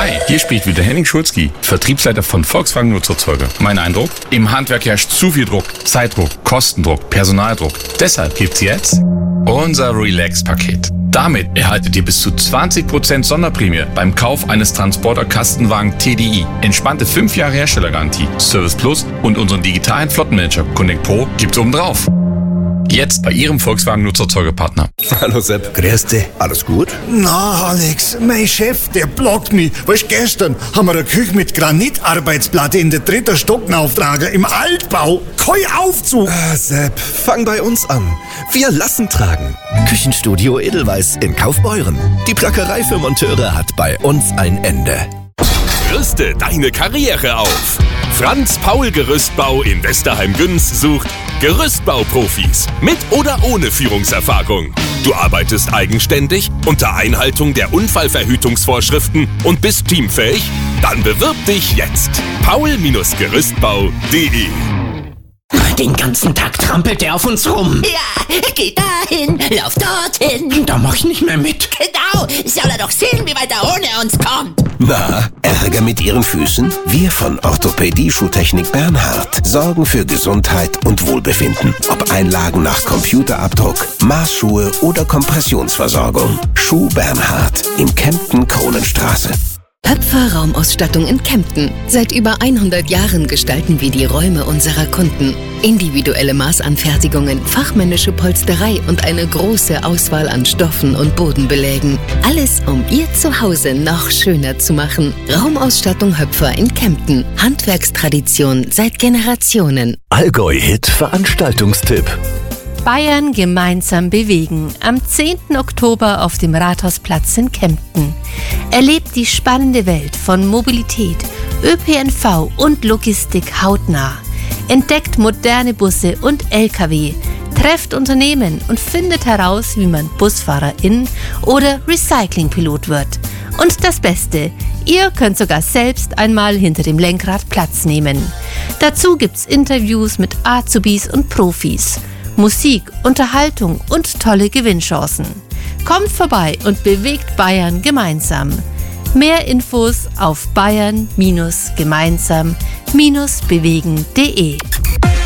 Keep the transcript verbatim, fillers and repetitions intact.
Hi, hier spricht wieder Henning Schulzki, Vertriebsleiter von Volkswagen Nutzerzeuger. Mein Eindruck? Im Handwerk herrscht zu viel Druck, Zeitdruck, Kostendruck, Personaldruck. Deshalb gibt's jetzt unser Relax-Paket. Damit erhaltet ihr bis zu zwanzig Prozent Sonderprämie beim Kauf eines Transporter-Kastenwagen T D I. Entspannte fünf Jahre Herstellergarantie, Service Plus und unseren digitalen Flottenmanager Connect Pro gibt's obendrauf. Jetzt bei Ihrem Volkswagen Nutzerzeugerpartner. Hallo Sepp. Grüß dich. Alles gut? Na, Alex, mein Chef, der blockt mich. Weißt, gestern haben wir eine Küche mit Granitarbeitsplatte in der dritten Stock auftragen, im Altbau. Kein Aufzug. Ah, Sepp, fang bei uns an. Wir lassen tragen. Küchenstudio Edelweiss in Kaufbeuren. Die Plackerei für Monteure hat bei uns ein Ende. Rüste deine Karriere auf. Franz Paul Gerüstbau in Westerheim-Güns sucht Gerüstbauprofis mit oder ohne Führungserfahrung. Du arbeitest eigenständig unter Einhaltung der Unfallverhütungsvorschriften und bist teamfähig? Dann bewirb dich jetzt. paul Gerüstbau punkt de. Den ganzen Tag trampelt er auf uns rum. Ja, geh dahin, lauf dorthin. Da mach ich nicht mehr mit. Genau, soll er doch sehen, wie weit er ohne uns kommt. Na, Ärger mit Ihren Füßen? Wir von Orthopädie Schuhtechnik Bernhard sorgen für Gesundheit und Wohlbefinden. Ob Einlagen nach Computerabdruck, Maßschuhe oder Kompressionsversorgung. Schuh Bernhard in Kempten Kronenstraße. Höpfer Raumausstattung in Kempten. Seit über hundert Jahren gestalten wir die Räume unserer Kunden. Individuelle Maßanfertigungen, fachmännische Polsterei und eine große Auswahl an Stoffen und Bodenbelägen. Alles, um Ihr Zuhause noch schöner zu machen. Raumausstattung Höpfer in Kempten. Handwerkstradition seit Generationen. Allgäu-Hit Veranstaltungstipp. Bayern gemeinsam bewegen. Am zehnten Oktober auf dem Rathausplatz in Kempten. Erlebt die spannende Welt von Mobilität, Ö P N V und Logistik hautnah. Entdeckt moderne Busse und L K W. Trefft Unternehmen und findet heraus, wie man Busfahrerin oder Recyclingpilot wird. Und das Beste, ihr könnt sogar selbst einmal hinter dem Lenkrad Platz nehmen. Dazu gibt's Interviews mit Azubis und Profis. Musik, Unterhaltung und tolle Gewinnchancen. Kommt vorbei und bewegt Bayern gemeinsam. Mehr Infos auf bayern Bindestrich gemeinsam Bindestrich bewegen punkt de.